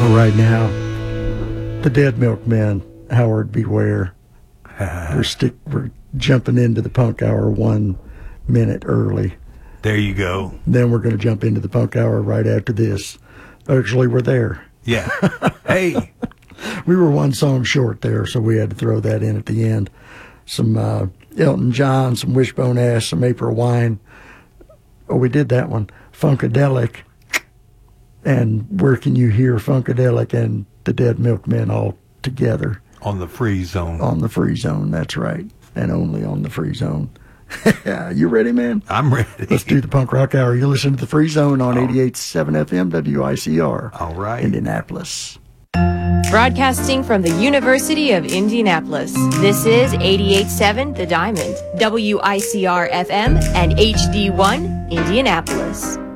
Oh, right now, the Dead Milkmen, Howard Beware. We're jumping into the punk hour 1 minute early. There you go. Then we're going to jump into the punk hour right after this. Actually, we're there. Yeah. Hey. We were one song short there, so we had to throw that in at the end. Some Elton John, some Wishbone Ash, some April Wine. Oh, we did that one. Funkadelic. And Where Can You Hear Funkadelic and the Dead Milkmen all together. On the Free Zone. On the Free Zone, that's right. And only on the Free Zone. You ready, man? I'm ready. Let's do the Punk Rock Hour. You listen to the Free Zone on 88.7 FM WICR. All right. Indianapolis. Broadcasting from the University of Indianapolis, this is 88.7 The Diamond, WICR FM, and HD1 Indianapolis.